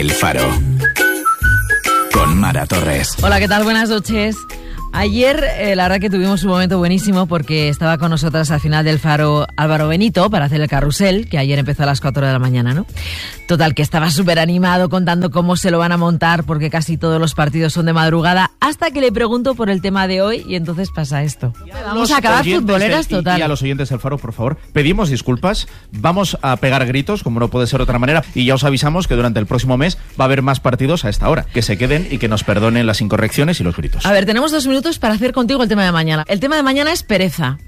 El Faro. Con Mara Torres. Hola, ¿qué tal? Buenas noches. Ayer, la verdad que tuvimos un momento buenísimo porque estaba con nosotras al final del Faro Álvaro Benito para hacer el carrusel, que ayer empezó a las 4 de la mañana, ¿no? Total, que estaba súper animado contando cómo se lo van a montar porque casi todos los partidos son de madrugada, hasta que le pregunto por el tema de hoy y entonces pasa esto. Vamos a acabar futboleras total. Y a los oyentes del Faro, por favor, pedimos disculpas, vamos a pegar gritos, como no puede ser de otra manera, y ya os avisamos que durante el próximo mes va a haber más partidos a esta hora. Que se queden y que nos perdonen las incorrecciones y los gritos. A ver, tenemos 2 minutos para hacer contigo el tema de mañana. El tema de mañana es pereza.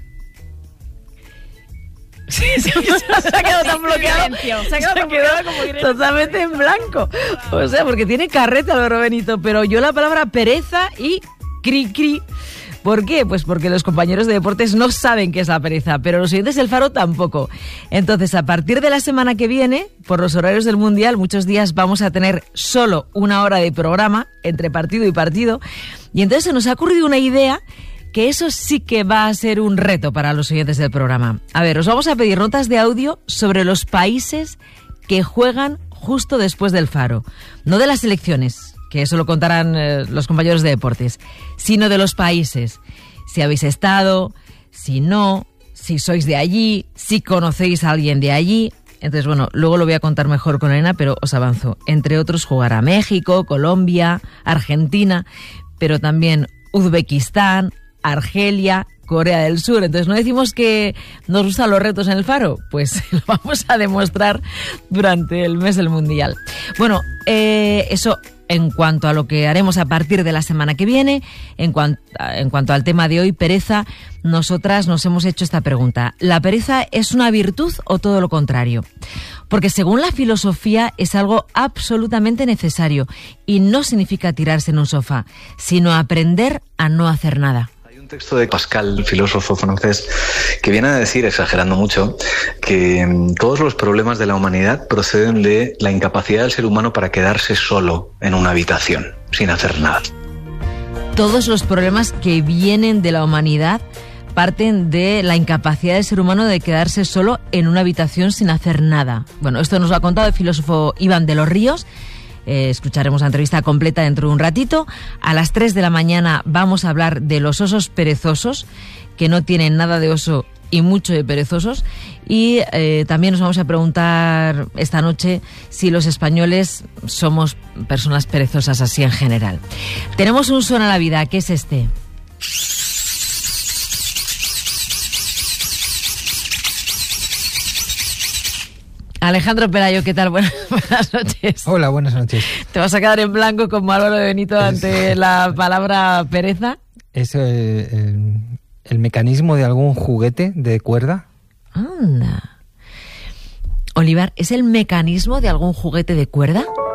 Sí, se ha quedado tan bloqueado. Se ha quedado como totalmente en blanco. O sea, porque tiene carreta Álvaro Benito, pero yo la palabra pereza y cri-cri. ¿Por qué? Pues porque los compañeros de deportes no saben qué es la pereza, pero los oyentes del Faro tampoco. Entonces, a partir de la semana que viene, por los horarios del Mundial, muchos días vamos a tener solo 1 hora de programa entre partido y partido. Y entonces se nos ha ocurrido una idea que eso sí que va a ser un reto para los oyentes del programa. A ver, os vamos a pedir notas de audio sobre los países que juegan justo después del Faro. No de las selecciones, que eso lo contarán los compañeros de deportes, sino de los países. Si habéis estado, si no, si sois de allí, si conocéis a alguien de allí. Entonces, bueno, luego lo voy a contar mejor con Elena, pero os avanzo. Entre otros jugará México, Colombia, Argentina, pero también Uzbekistán, Argelia, Corea del Sur. Entonces, ¿no decimos que nos gustan los retos en el Faro? Pues lo vamos a demostrar durante el mes del Mundial. Bueno, eso en cuanto a lo que haremos a partir de la semana que viene. En cuanto al tema de hoy, pereza, nosotras nos hemos hecho esta pregunta. ¿La pereza es una virtud o todo lo contrario? Porque según la filosofía es algo absolutamente necesario y no significa tirarse en un sofá, sino aprender a no hacer nada. Texto de Pascal, filósofo francés, que viene a decir, exagerando mucho, que todos los problemas de la humanidad proceden de la incapacidad del ser humano para quedarse solo en una habitación, sin hacer nada. Todos los problemas que vienen de la humanidad parten de la incapacidad del ser humano de quedarse solo en una habitación sin hacer nada. Bueno, esto nos lo ha contado el filósofo Iván de los Ríos. Escucharemos la entrevista completa dentro de un ratito. A las 3 de la mañana vamos a hablar de los osos perezosos, que no tienen nada de oso y mucho de perezosos. Y también nos vamos a preguntar esta noche si los españoles somos personas perezosas así en general. Tenemos un son a la vida, que es este. Alejandro Pelayo, ¿qué tal? Buenas noches. Hola, buenas noches. ¿Te vas a quedar en blanco como Álvaro Benito ante la palabra pereza? ¿Es el mecanismo de algún juguete de cuerda? Anda. Olivar, ¿es el mecanismo de algún juguete de cuerda?